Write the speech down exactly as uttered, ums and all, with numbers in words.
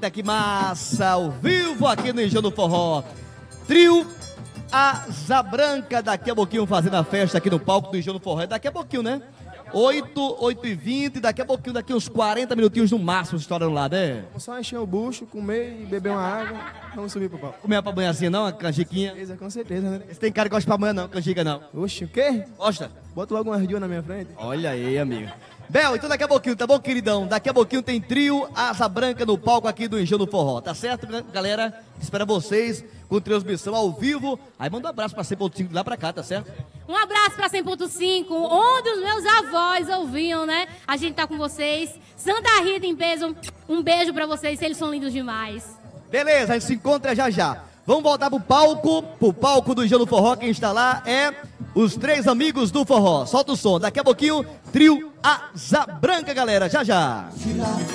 Eita, que massa! Ao vivo aqui no Engenho do Forró. Trio Asa Branca, daqui a pouquinho fazendo a festa aqui no palco do Engenho do Forró. É daqui a pouquinho, né? oito, oito e vinte, daqui a pouquinho, daqui uns quarenta minutinhos no máximo, estourando lá, né? Vamos só encher o bucho, comer e beber uma água. Vamos subir pro palco. Comer uma pamonhazinha não, uma canjiquinha? Com certeza, né? Esse tem cara que gosta de pamonha não, canjica não. Oxe, o quê? Gosta? Bota logo umas duas na minha frente. Olha aí, amigo. Bel, então daqui a pouquinho, tá bom, queridão? Daqui a pouquinho tem trio Asa Branca no palco aqui do Engenho do Forró, tá certo, galera? Espera vocês com transmissão ao vivo. Aí manda um abraço pra cem ponto cinco lá pra cá, tá certo? Um abraço pra cem ponto cinco, onde os meus avós ouviam, né? A gente tá com vocês. Santa Rita em peso, um beijo pra vocês, eles são lindos demais. Beleza, a gente se encontra já já. Vamos voltar pro palco, pro palco do Engenho do Forró. Quem está lá é os três amigos do forró. Solta o som, daqui a pouquinho, trio Asa Branca, galera, já já.